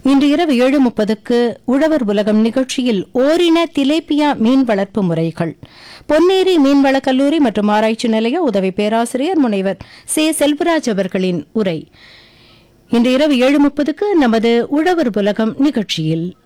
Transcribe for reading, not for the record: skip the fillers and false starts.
இன்று இரவு 7:30க்கு உழவர் உலகம் நிகழ்ச்சியில் ஓரின திலேப்பியா மீன் வளர்ப்பு முறைகள், பொன்னேரி மீன்வளக் கல்லூரி மற்றும் ஆராய்ச்சி நிலைய உதவி பேராசிரியர் முனைவர் சே. செல்வராஜ் அவர்களின் உரை. இன்று இரவு 7:30க்கு நமது உழவர் உலகம் நிகழ்ச்சியில்